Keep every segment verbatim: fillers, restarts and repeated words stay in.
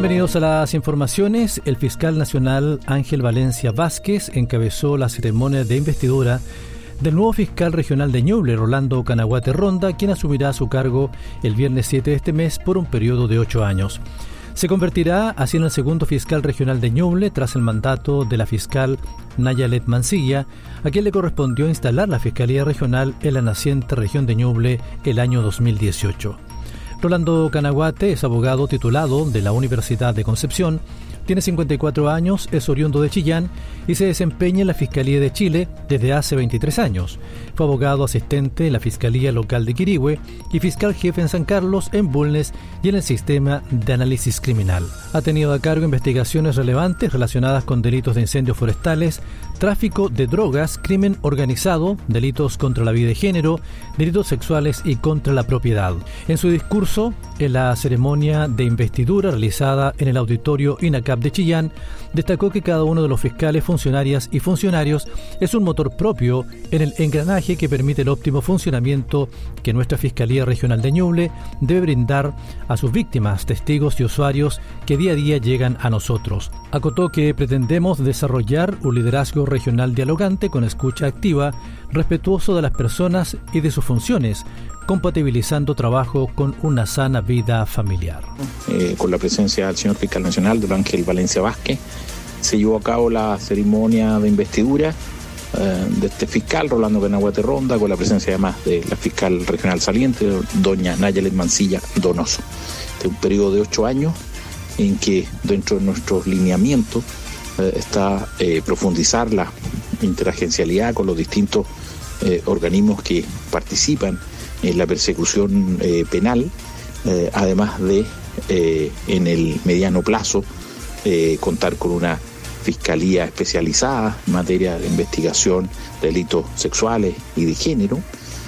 Bienvenidos a las informaciones. El fiscal nacional Ángel Valencia Vázquez encabezó la ceremonia de investidura del nuevo fiscal regional de Ñuble, Rolando Canaguate Ronda, quien asumirá su cargo el viernes siete de este mes por un periodo de ocho años. Se convertirá así en el segundo fiscal regional de Ñuble tras el mandato de la fiscal Nayalet Mancilla, a quien le correspondió instalar la Fiscalía Regional en la naciente región de Ñuble el año dos mil dieciocho. Rolando Canaguate es abogado titulado de la Universidad de Concepción, tiene cincuenta y cuatro años, es oriundo de Chillán y se desempeña en la Fiscalía de Chile desde hace veintitrés años. Fue abogado asistente en la Fiscalía Local de Quirihue y fiscal jefe en San Carlos, en Bulnes y en el Sistema de Análisis Criminal. Ha tenido a cargo investigaciones relevantes relacionadas con delitos de incendios forestales, tráfico de drogas, crimen organizado, delitos contra la vida y género, delitos sexuales y contra la propiedad. En su discurso, en la ceremonia de investidura realizada en el auditorio INACAP de Chillán, destacó que cada uno de los fiscales, funcionarias y funcionarios es un motor propio en el engranaje que permite el óptimo funcionamiento que nuestra Fiscalía Regional de Ñuble debe brindar a sus víctimas, testigos y usuarios que día a día llegan a nosotros. Acotó que pretendemos desarrollar un liderazgo regional dialogante con escucha activa, respetuoso de las personas y de sus funciones, compatibilizando trabajo con una sana vida familiar. Eh, con la presencia del señor fiscal nacional, don Ángel Valencia Vázquez, se llevó a cabo la ceremonia de investidura eh, de este fiscal, Rolando Canaguate Ronda, con la presencia además de la fiscal regional saliente, doña Nayalet Mancilla Donoso. Este es un periodo de ocho años en que dentro de nuestros lineamientos eh, está eh, profundizar la interagencialidad con los distintos eh, organismos que participan en la persecución eh, penal, eh, además de eh, en el mediano plazo eh, contar con una fiscalía especializada en materia de investigación de delitos sexuales y de género,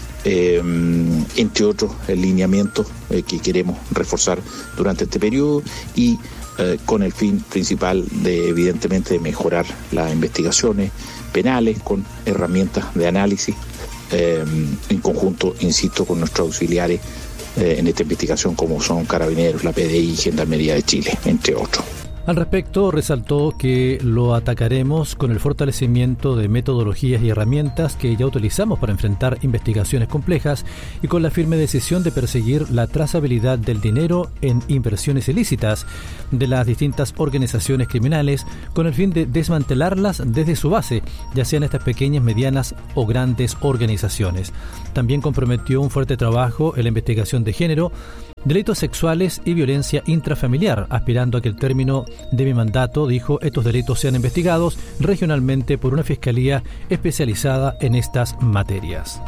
eh, entre otros lineamientos eh, que queremos reforzar durante este periodo y eh, con el fin principal de evidentemente de mejorar las investigaciones penales con herramientas de análisis Eh, en conjunto, insisto, con nuestros auxiliares eh, en esta investigación como son Carabineros, la P D I y Gendarmería de Chile, entre otros. Al respecto, resaltó que lo atacaremos con el fortalecimiento de metodologías y herramientas que ya utilizamos para enfrentar investigaciones complejas y con la firme decisión de perseguir la trazabilidad del dinero en inversiones ilícitas de las distintas organizaciones criminales con el fin de desmantelarlas desde su base, ya sean estas pequeñas, medianas o grandes organizaciones. También comprometió un fuerte trabajo en la investigación de género, delitos sexuales y violencia intrafamiliar, aspirando a que el término de mi mandato, dijo, estos delitos sean investigados regionalmente por una fiscalía especializada en estas materias.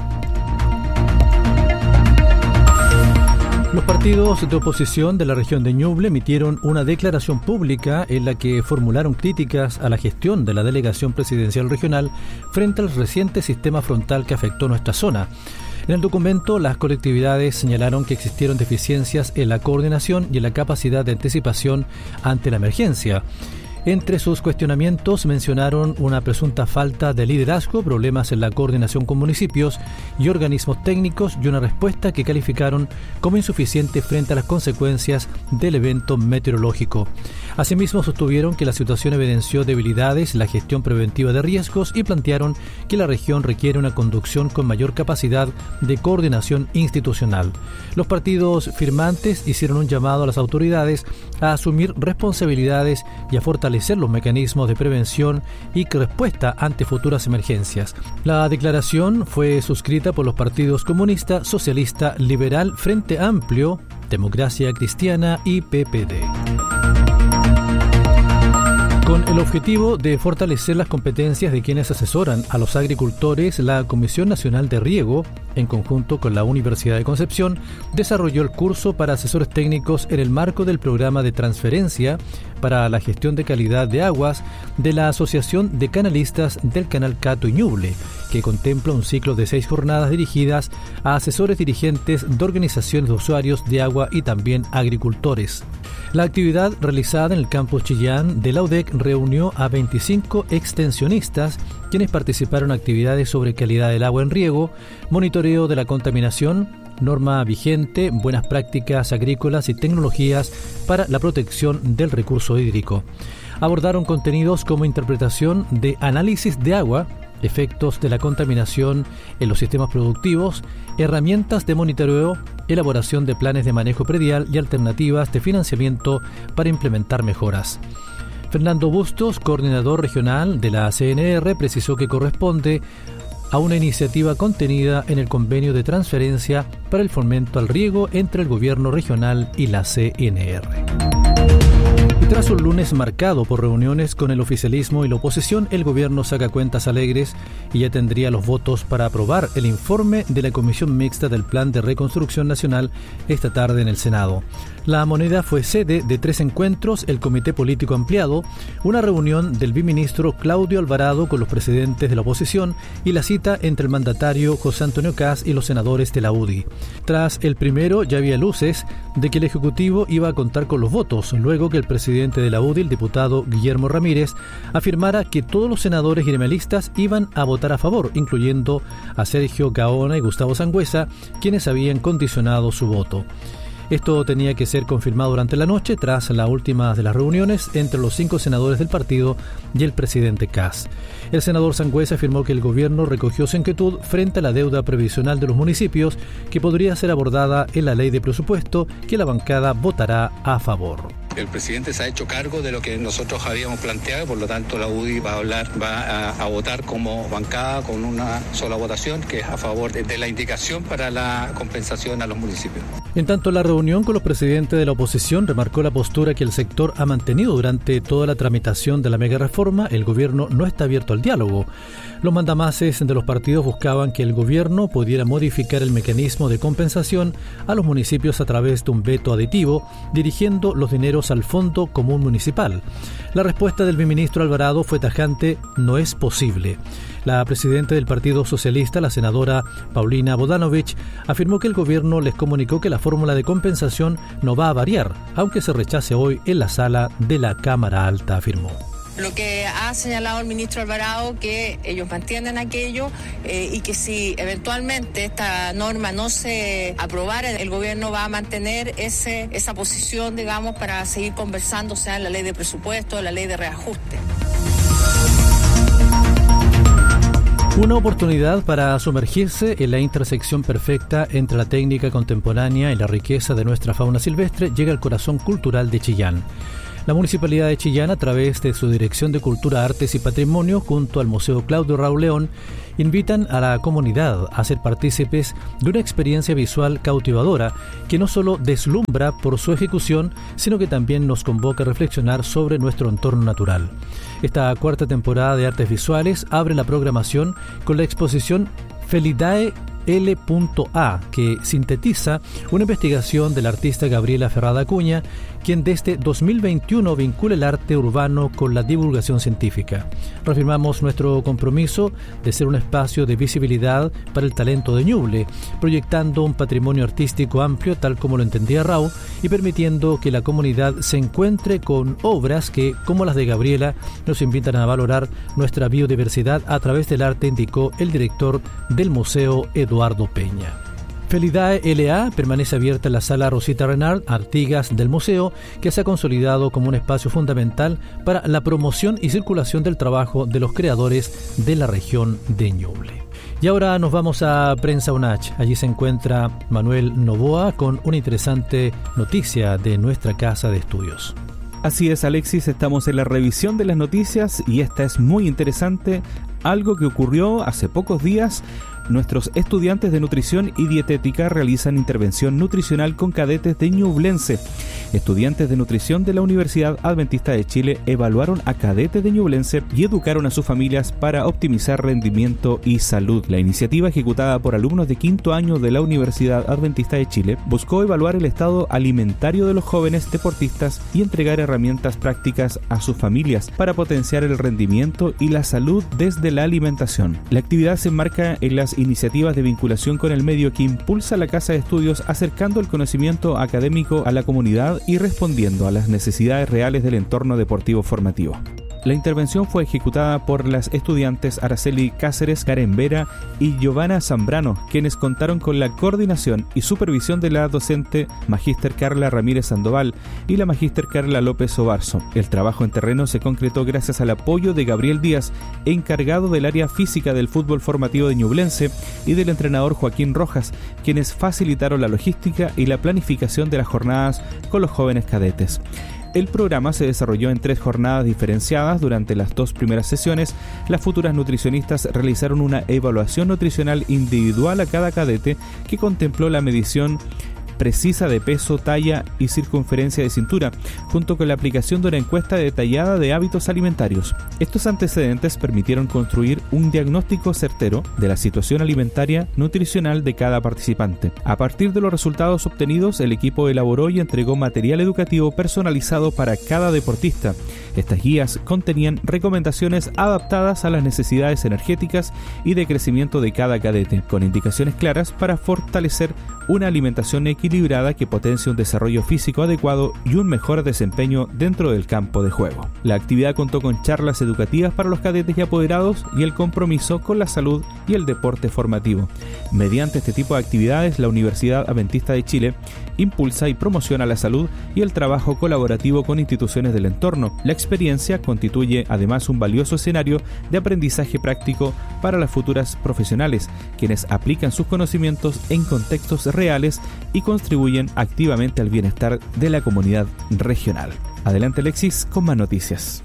Los partidos de oposición de la región de Ñuble emitieron una declaración pública en la que formularon críticas a la gestión de la delegación presidencial regional frente al reciente sistema frontal que afectó nuestra zona. En el documento, las colectividades señalaron que existieron deficiencias en la coordinación y en la capacidad de anticipación ante la emergencia. Entre sus cuestionamientos mencionaron una presunta falta de liderazgo, problemas en la coordinación con municipios y organismos técnicos y una respuesta que calificaron como insuficiente frente a las consecuencias del evento meteorológico. Asimismo, sostuvieron que la situación evidenció debilidades en la gestión preventiva de riesgos y plantearon que la región requiere una conducción con mayor capacidad de coordinación institucional. Los partidos firmantes hicieron un llamado a las autoridades a asumir responsabilidades y a fortalecer los mecanismos de prevención y respuesta ante futuras emergencias. La declaración fue suscrita por los partidos comunista, socialista, liberal, Frente Amplio, Democracia Cristiana y P P D. Con el objetivo de fortalecer las competencias de quienes asesoran a los agricultores, la Comisión Nacional de Riego, en conjunto con la Universidad de Concepción, desarrolló el curso para asesores técnicos en el marco del programa de transferencia para la gestión de calidad de aguas de la Asociación de Canalistas del Canal Cato y Ñuble, que contempla un ciclo de seis jornadas dirigidas a asesores dirigentes de organizaciones de usuarios de agua y también agricultores. La actividad realizada en el campus Chillán de la U D E C reunió a veinticinco extensionistas quienes participaron en actividades sobre calidad del agua en riego, monitoreo de la contaminación, norma vigente, buenas prácticas agrícolas y tecnologías para la protección del recurso hídrico. Abordaron contenidos como interpretación de análisis de agua, efectos de la contaminación en los sistemas productivos, herramientas de monitoreo, elaboración de planes de manejo predial y alternativas de financiamiento para implementar mejoras. Fernando Bustos, coordinador regional de la C N R, precisó que corresponde a una iniciativa contenida en el convenio de transferencia para el fomento al riego entre el gobierno regional y la C N R. Y tras un lunes marcado por reuniones con el oficialismo y la oposición, el gobierno saca cuentas alegres y ya tendría los votos para aprobar el informe de la Comisión Mixta del Plan de Reconstrucción Nacional esta tarde en el Senado. La Moneda fue sede de tres encuentros, el Comité Político Ampliado, una reunión del biministro Claudio Alvarado con los presidentes de la oposición y la cita entre el mandatario José Antonio Kast y los senadores de la U D I. Tras el primero ya había luces de que el Ejecutivo iba a contar con los votos, luego que el presidente de la U D I, el diputado Guillermo Ramírez, afirmara que todos los senadores gremialistas iban a votar a favor, incluyendo a Sergio Gaona y Gustavo Sangüesa, quienes habían condicionado su voto. Esto tenía que ser confirmado durante la noche tras la última de las reuniones entre los cinco senadores del partido y el presidente Kast. El senador Sangüesa afirmó que el gobierno recogió su inquietud frente a la deuda previsional de los municipios que podría ser abordada en la ley de presupuesto que la bancada votará a favor. El presidente se ha hecho cargo de lo que nosotros habíamos planteado, por lo tanto la U D I va a hablar, va a, a votar como bancada con una sola votación, que es a favor de, de la indicación para la compensación a los municipios. En tanto, la reunión con los presidentes de la oposición remarcó la postura que el sector ha mantenido durante toda la tramitación de la mega reforma. El gobierno no está abierto al diálogo. Los mandamases de los partidos buscaban que el gobierno pudiera modificar el mecanismo de compensación a los municipios a través de un veto aditivo, dirigiendo los dineros al Fondo Común Municipal. La respuesta del ministro Alvarado fue tajante: no es posible. La presidenta del Partido Socialista, la senadora Paulina Bodanovich, afirmó que el gobierno les comunicó que la fórmula de compensación no va a variar, aunque se rechace hoy en la sala de la Cámara Alta, afirmó. Lo que ha señalado el ministro Alvarado, que ellos mantienen aquello eh, y que si eventualmente esta norma no se aprobara, el gobierno va a mantener ese, esa posición, digamos, para seguir conversando, sea en la ley de presupuesto, en la ley de reajuste. Una oportunidad para sumergirse en la intersección perfecta entre la técnica contemporánea y la riqueza de nuestra fauna silvestre llega al corazón cultural de Chillán. La Municipalidad de Chillán, a través de su Dirección de Cultura, Artes y Patrimonio, junto al Museo Claudio Raúl León, invitan a la comunidad a ser partícipes de una experiencia visual cautivadora que no solo deslumbra por su ejecución, sino que también nos convoca a reflexionar sobre nuestro entorno natural. Esta cuarta temporada de Artes Visuales abre la programación con la exposición Felidae L A, que sintetiza una investigación de la artista Gabriela Ferrada Acuña, quien desde dos mil veintiuno vincula el arte urbano con la divulgación científica. Reafirmamos nuestro compromiso de ser un espacio de visibilidad para el talento de Ñuble, proyectando un patrimonio artístico amplio tal como lo entendía Rau y permitiendo que la comunidad se encuentre con obras que, como las de Gabriela, nos invitan a valorar nuestra biodiversidad a través del arte, indicó el director del museo, Eduardo Peña. Felidae L A permanece abierta en la sala Rosita Renard Artigas del museo, que se ha consolidado como un espacio fundamental para la promoción y circulación del trabajo de los creadores de la región de Ñuble. Y ahora nos vamos a Prensa UNACH. Allí se encuentra Manuel Novoa con una interesante noticia de nuestra casa de estudios. Así es, Alexis, estamos en la revisión de las noticias y esta es muy interesante, algo que ocurrió hace pocos días. Nuestros estudiantes de nutrición y dietética realizan intervención nutricional con cadetes de Ñublense. Estudiantes de nutrición de la Universidad Adventista de Chile evaluaron a cadetes de Ñublense y educaron a sus familias para optimizar rendimiento y salud. La iniciativa, ejecutada por alumnos de quinto año de la Universidad Adventista de Chile, buscó evaluar el estado alimentario de los jóvenes deportistas y entregar herramientas prácticas a sus familias para potenciar el rendimiento y la salud desde la alimentación. La actividad se enmarca en las iniciativas de vinculación con el medio que impulsa la Casa de Estudios, acercando el conocimiento académico a la comunidad y respondiendo a las necesidades reales del entorno deportivo formativo. La intervención fue ejecutada por las estudiantes Araceli Cáceres, Karen Vera y Giovanna Zambrano, quienes contaron con la coordinación y supervisión de la docente Magíster Carla Ramírez Sandoval y la Magíster Carla López Obarzo. El trabajo en terreno se concretó gracias al apoyo de Gabriel Díaz, encargado del área física del fútbol formativo de Ñublense, y del entrenador Joaquín Rojas, quienes facilitaron la logística y la planificación de las jornadas con los jóvenes cadetes. El programa se desarrolló en tres jornadas diferenciadas. Durante las dos primeras sesiones, las futuras nutricionistas realizaron una evaluación nutricional individual a cada cadete que contempló la medición precisa de peso, talla y circunferencia de cintura, junto con la aplicación de una encuesta detallada de hábitos alimentarios. Estos antecedentes permitieron construir un diagnóstico certero de la situación alimentaria nutricional de cada participante. A partir de los resultados obtenidos, el equipo elaboró y entregó material educativo personalizado para cada deportista. Estas guías contenían recomendaciones adaptadas a las necesidades energéticas y de crecimiento de cada cadete, con indicaciones claras para fortalecer una alimentación equilibrada que potencie un desarrollo físico adecuado y un mejor desempeño dentro del campo de juego. La actividad contó con charlas educativas para los cadetes y apoderados y el compromiso con la salud y el deporte formativo. Mediante este tipo de actividades, la Universidad Adventista de Chile impulsa y promociona la salud y el trabajo colaborativo con instituciones del entorno. La experiencia constituye además un valioso escenario de aprendizaje práctico para las futuras profesionales, quienes aplican sus conocimientos en contextos reales y contribuyen activamente al bienestar de la comunidad regional. Adelante, Alexis, con más noticias.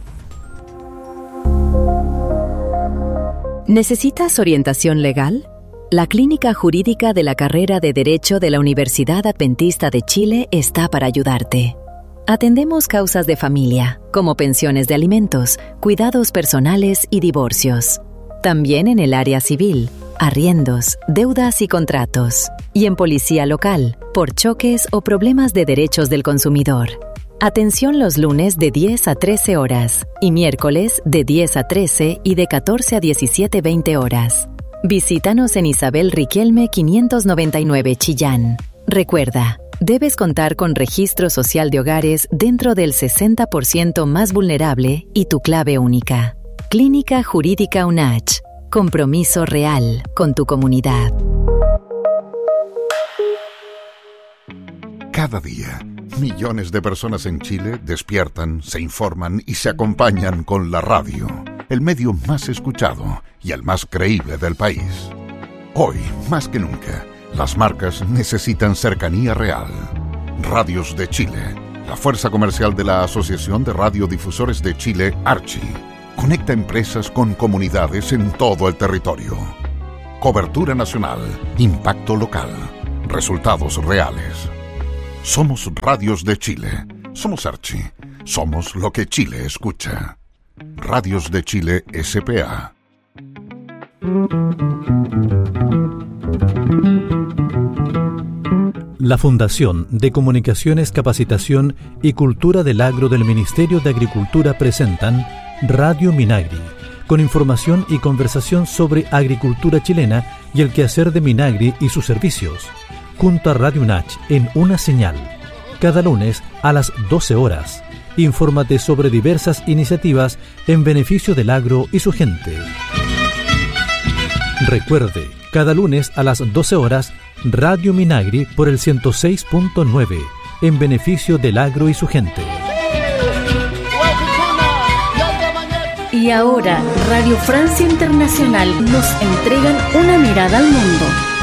¿Necesitas orientación legal? La Clínica Jurídica de la Carrera de Derecho de la Universidad Adventista de Chile está para ayudarte. Atendemos causas de familia, como pensiones de alimentos, cuidados personales y divorcios. También en el área civil, arriendos, deudas y contratos. Y en policía local, por choques o problemas de derechos del consumidor. Atención los lunes de diez a trece horas y miércoles de diez a trece y de catorce a diecisiete veinte horas. Visítanos en Isabel Riquelme quinientos noventa y nueve Chillán. Recuerda, debes contar con registro social de hogares dentro del sesenta por ciento más vulnerable y tu clave única. Clínica Jurídica UNACH. Compromiso real con tu comunidad. Cada día, millones de personas en Chile despiertan, se informan y se acompañan con la radio, el medio más escuchado y el más creíble del país. Hoy, más que nunca, las marcas necesitan cercanía real. Radios de Chile, la fuerza comercial de la Asociación de Radiodifusores de Chile, Archi, conecta empresas con comunidades en todo el territorio. Cobertura nacional, impacto local, resultados reales. Somos Radios de Chile, somos Archi, somos lo que Chile escucha. Radios de Chile S P A. La Fundación de Comunicaciones, Capacitación y Cultura del Agro del Ministerio de Agricultura presentan Radio Minagri, con información y conversación sobre agricultura chilena y el quehacer de Minagri y sus servicios, junto a Radio UNACH en una señal, cada lunes a las doce horas. Infórmate sobre diversas iniciativas en beneficio del agro y su gente. Recuerde, cada lunes a las doce horas, Radio Minagri por el ciento seis punto nueve, en beneficio del agro y su gente. Y ahora, Radio Francia Internacional nos entregan una mirada al mundo.